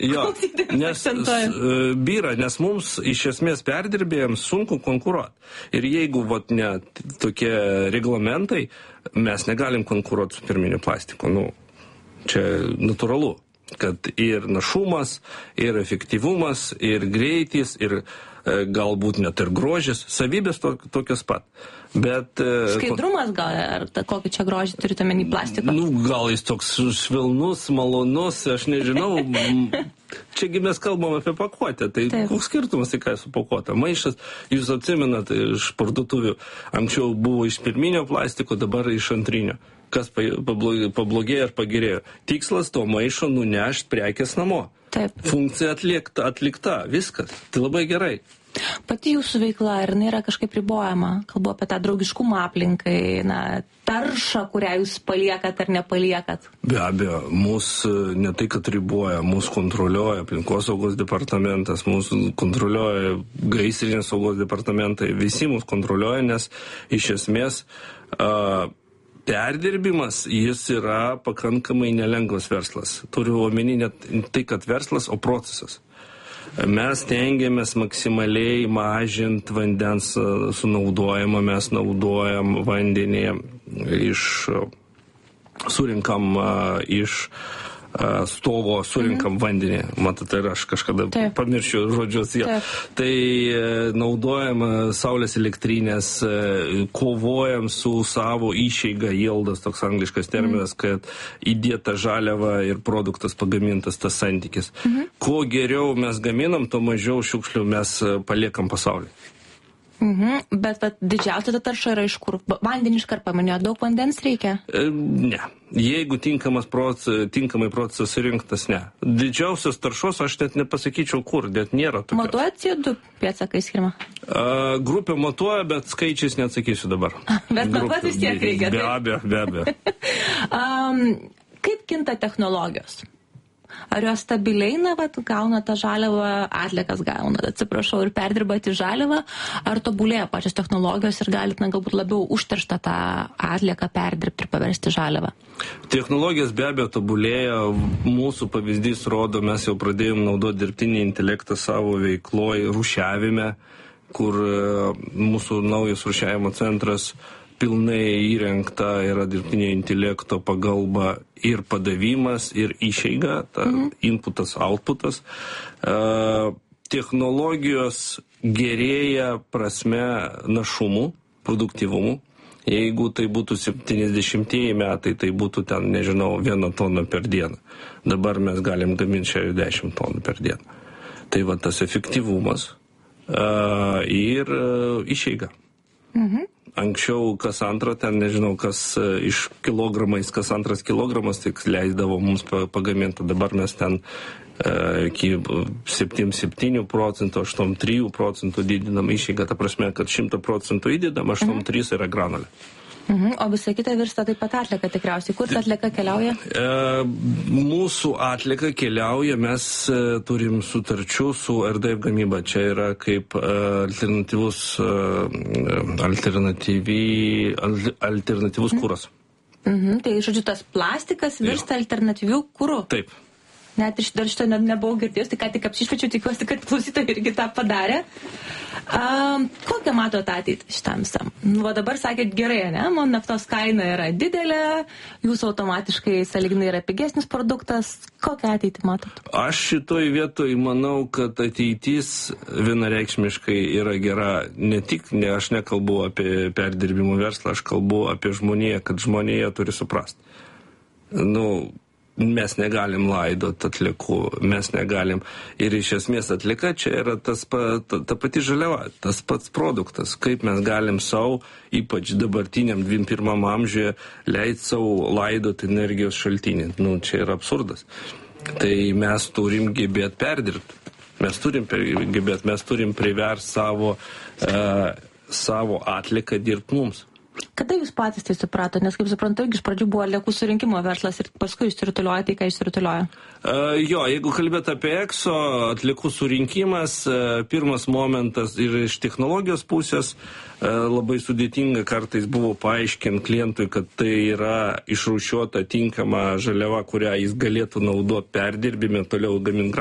Jo, nes byra, nes mums iš esmės perdirbėjams sunku konkuruoti. Ir jeigu ne tokie reglamentai, mes negalim konkuruoti su pirminiu plastiku. Čia natūralu, kad ir našumas, ir efektyvumas, ir greitis, ir galbūt net ir grožis, savybės tokios pat. Bet, skaidrumas gal, ar kokį čia grožį turite omeny plastiko? Gal jis toks švelnus, malonus, aš nežinau. Čiagi mes kalbam apie pakuotę, tai koks skirtumas, tai ką su pakuotė? Maišas, jūs atsimenat iš parduotuvių, anksčiau buvo iš pirminio plastiko, dabar iš antrinio. Kas pablogėjo ar pagerėjo? Tikslas to maišo nunešti prekės namo. Taip. Funkcija atlikta, viskas. Tai labai gerai. Pati jūsų veikla, ar jinai yra kažkaip ribojama? Kalbu apie tą draugiškumą aplinkai, taršą, kurią jūs paliekat ar nepaliekat? Be abejo, mūsų ne tai, kad riboja, mūsų kontroliuoja aplinkosaugos departamentas, mūsų kontroliuoja gaisrinės saugos departamentai, visi mūsų kontroliuoja, nes iš esmės perdirbimas, jis yra pakankamai nelengvas verslas. Turiu omeny net tai, kad verslas, o procesas. Mes tengiamės maksimaliai mažinti vandens sunaudojimą, mes naudojam vandenį surinkam iš stovo, surinkam vandenį. Matot, ir aš kažkada pamiršiu žodžius. Tai naudojam saulės elektrinės, kovojam su savo išeiga, yieldas, toks angliškas terminas, kad įdėta žaliava ir produktas pagamintas, tas santykis. Kuo geriau mes gaminam, tuo mažiau šiukšlių mes paliekam pasaulį. Bet didžiausia tarša yra iš kur? Vandenį iškart paminėjo, daug vandens reikia? Ne. Jeigu tinkamai procesas surinktas, ne. Didžiausios taršos aš net nepasakyčiau kur, net nėra tokios. Matuojat CO2 pėdsakai skirma? Grupė matuoja, bet skaičiais neatsakysiu dabar. Bet matuoti vis tiek reikia. Be abejo. Kaip kinta technologijos? Ar jos stabiliai, gauna tą žaliavą, atliekas gauna, atsiprašau, ir perdirbate žaliavą, ar tobulėja pačios technologijos ir galite galbūt labiau užterštą tą atlieką perdirbti ir paversti žaliavą? Technologijos be abejo tobulėja, mūsų pavyzdys rodo, mes jau pradėjom naudoti dirbtinį intelektą savo veikloj, rūšiavime, kur mūsų naujas rūšiavimo centras pilnai įrengta yra dirbtinio intelekto pagalba ir padavimas, ir išeiga, inputas, outputas. Technologijos gerėja prasme našumu, produktyvumu. Jeigu tai būtų 70-ieji metai, tai būtų ten, nežinau, 1 toną per dieną. Dabar mes galim gaminti 60 tonų per dieną. Tai tas efektyvumas ir išeiga. Anksčiau kas antrą, ten nežinau, kas iš kilogramais, kas antras kilogramas tik leisdavo mums pagaminti. Dabar mes ten iki 7% procentų, 8-3% didinam išeigą. Ta prasme, kad 100% įdedam, 8-3 yra granulė. O visą kitą virsta taip pat atlieka tikriausiai. Kur ta atlieka keliauja? Mūsų atlieka keliauja, mes turim sutarčių su RDF gamyba. Čia yra kaip alternatyvus kuras. Tai, žodžiu, tas plastikas virsta alternatyvių kurų? Taip. Net dar šito nebuvau girdėjus, tai ką tik apsišviečiau, tikiuosi, kad klausytojai irgi tą padarė. Kokią matote ateitį šitam visam? Dabar sakėt gerai, ne? Naftos kaina yra didelė, jūs automatiškai sąlyginai yra pigesnis produktas. Kokią ateitį matot? Aš šitoj vietoj manau, kad ateitis vienareikšmiškai yra gera. Aš nekalbu apie perdirbimo verslą, aš kalbu apie žmoniją, kad žmonija turi suprasti. Mes negalim laidot atliekų, mes negalim. Ir iš esmės atlieka čia yra ta pati žaliava, tas pats produktas. Kaip mes galim savo, ypač dabartiniam 21 amžiuje, leisti savo laidot energijos šaltinį. Čia yra absurdas. Tai mes turim gebėti perdirbti. Mes turim priversti savo atlieką dirbti mums. Kada jūs patys tai suprato? Nes, kaip suprantu, iš pradžių buvo atliekų surinkimo verslas ir paskui išsirutulioja tai, ką išsirutulioja. Jeigu kalbėt apie EXO, atliekų surinkimas, pirmas momentas ir iš technologijos pusės labai sudėtinga kartais buvo paaiškinti klientui, kad tai yra išrūšiuota tinkama žaliava, kurią jis galėtų naudoti perdirbime, toliau gaminti